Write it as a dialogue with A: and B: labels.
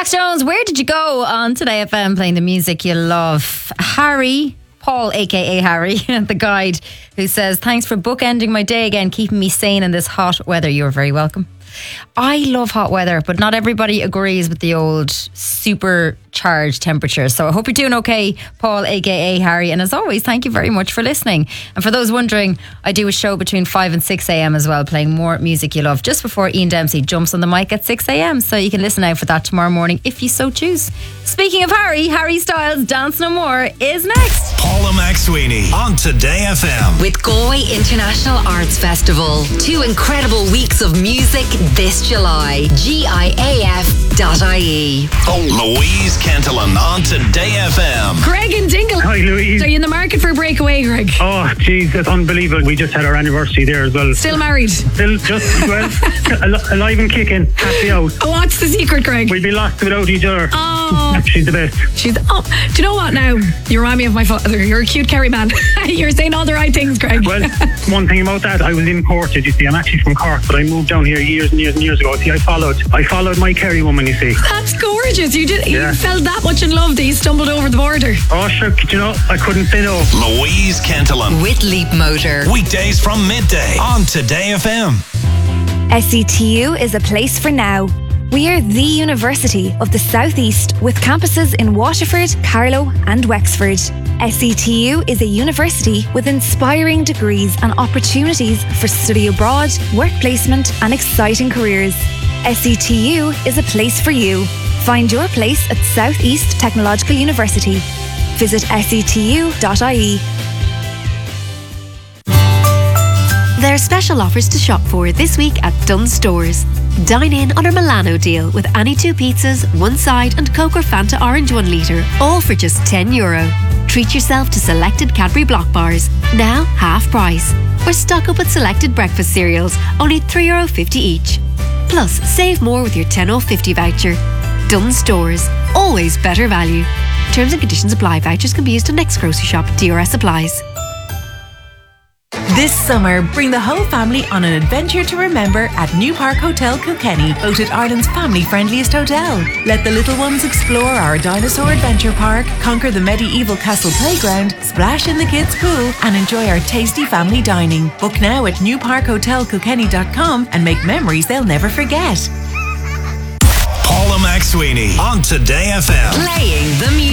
A: Stones, Where Did You Go on Today FM, playing the music you love. Paul, aka Harry, the guide, who says, thanks for bookending my day again, keeping me sane in this hot weather. You're very welcome. I love hot weather, but not everybody agrees with the old supercharged temperatures. So I hope you're doing okay, Paul, aka Harry. And as always, thank you very much for listening. And for those wondering, I do a show between 5 and 6 a.m. as well, playing more music you love, just before Ian Dempsey jumps on the mic at 6 a.m. So you can listen out for that tomorrow morning if you so choose. Speaking of Harry Styles' Dance No More is next.
B: Paula McSweeney on Today FM.
C: With Galway International Arts Festival. 2 incredible weeks of music this July. GIAF.ie.
B: Louise Kentelan on Today FM.
D: Greg and Dingle.
E: Hi, Louise.
D: Are you in the market for a breakaway, Greg?
E: Oh, geez, that's unbelievable. We just had our anniversary there as well.
D: Still married?
E: Still just, well, alive and kicking. Happy out.
D: Oh, what's the secret, Greg?
E: We'd be lost without each other.
D: Oh.
E: She's the best.
D: Do you know what now? You remind me of my father. You're a cute Kerry man. You're saying all the right things, Greg.
E: Well, one thing about that, I was imported, you see. I'm actually from Cork, but I moved down here years and years and years ago. See, I followed my Kerry woman, you see.
D: That's gorgeous. You
E: Yeah.
D: felt that much in love that you stumbled over the border.
E: Oh, sure, you know, I couldn't say no.
B: Louise Kentelan.
C: With Leap Motor.
B: Weekdays from midday on Today FM.
F: SETU is a place for now. We are the University of the South East with campuses in Waterford, Carlow and Wexford. SETU is a university with inspiring degrees and opportunities for study abroad, work placement and exciting careers. SETU is a place for you. Find your place at South East Technological University. Visit setu.ie.
G: There are special offers to shop for this week at Dunnes Stores. Dine in on our Milano deal with any 2 pizzas, 1 side and Coke or Fanta Orange 1 litre, all for just €10. Treat yourself to selected Cadbury Block bars, now half price. Or stock up with selected breakfast cereals, only €3.50 each. Plus, save more with your 10.50 voucher. Dunnes Stores, always better value. Terms and conditions apply. Vouchers can be used on next grocery shop. DRS applies.
H: This summer, bring the whole family on an adventure to remember at New Park Hotel Kilkenny, voted Ireland's family-friendliest hotel. Let the little ones explore our dinosaur adventure park, conquer the medieval castle playground, splash in the kids' pool and enjoy our tasty family dining. Book now at newparkhotelkilkenny.com and make memories they'll never forget.
B: Paula McSweeney on Today FM.
C: Playing the music.